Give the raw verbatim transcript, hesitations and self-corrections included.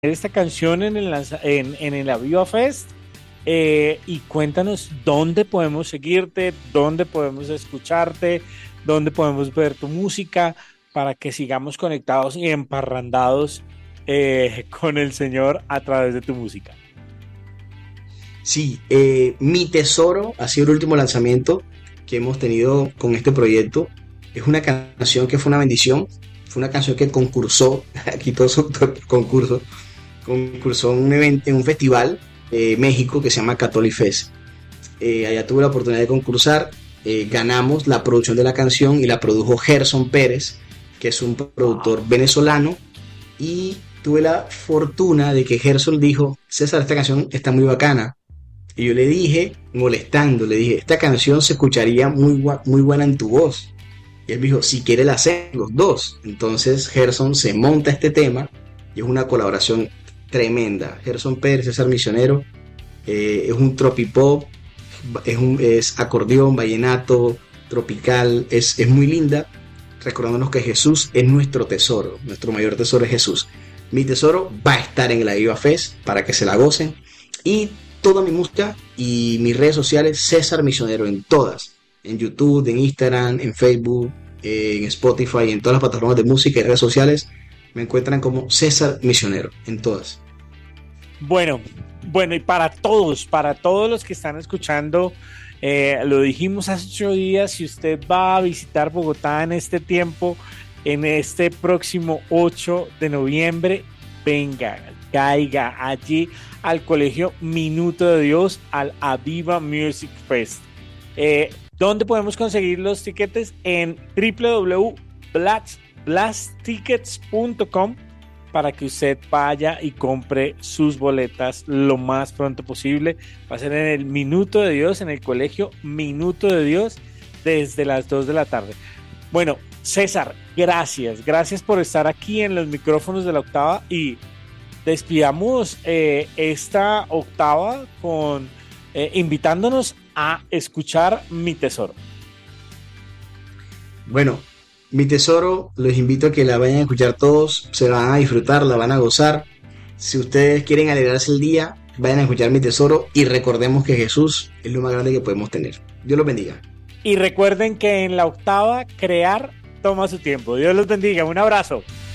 esta canción en el, lanza- en, en el Aviva Fest. Eh, y cuéntanos dónde podemos seguirte, dónde podemos escucharte, dónde podemos ver tu música para que sigamos conectados y emparrandados eh, con el Señor a través de tu música. Sí, eh, Mi Tesoro ha sido el último lanzamiento que hemos tenido con este proyecto. Es una canción que fue una bendición. Fue una canción que concursó, aquí todo su concurso, concursó en un evento, en un festival de México que se llama Catholic Fest. Eh, allá tuve la oportunidad de concursar, eh, ganamos la producción de la canción y la produjo Gerson Pérez, que es un productor venezolano, y tuve la fortuna de que Gerson dijo: César, esta canción está muy bacana. Y yo le dije, molestando, le dije: esta canción se escucharía muy, muy buena en tu voz. Y él me dijo: si quiere la hacemos los dos. Entonces Gerson se monta este tema y es una colaboración tremenda. Gerson Pérez, César Misionero, eh, es un tropipop, es, un, es acordeón, vallenato, tropical, es, es muy linda, recordándonos que Jesús es nuestro tesoro, nuestro mayor tesoro es Jesús. Mi Tesoro va a estar en la Viva Fest para que se la gocen. Y toda mi música y mis redes sociales, César Misionero, en todas, en YouTube, en Instagram, en Facebook, eh, en Spotify, en todas las plataformas de música y redes sociales, me encuentran como César Misionero, en todas. Bueno, bueno, y para todos, para todos los que están escuchando, eh, lo dijimos hace ocho días, si usted va a visitar Bogotá en este tiempo, en este próximo ocho de noviembre, venga, caiga allí al Colegio Minuto de Dios, al Aviva Music Fest. Eh, ¿Dónde podemos conseguir los tiquetes? En w w w punto blast tickets punto com, para que usted vaya y compre sus boletas lo más pronto posible. Va a ser en el Minuto de Dios, en el Colegio Minuto de Dios, desde las dos de la tarde. Bueno, César, gracias, gracias por estar aquí en los micrófonos de la octava, y despidamos eh, esta octava con eh, invitándonos a escuchar Mi Tesoro. Bueno, Mi Tesoro, los invito a que la vayan a escuchar todos, se la van a disfrutar, la van a gozar. Si ustedes quieren alegrarse el día, vayan a escuchar Mi Tesoro y recordemos que Jesús es lo más grande que podemos tener. Dios los bendiga. Y recuerden que en la octava crear toma su tiempo. Dios los bendiga. Un abrazo.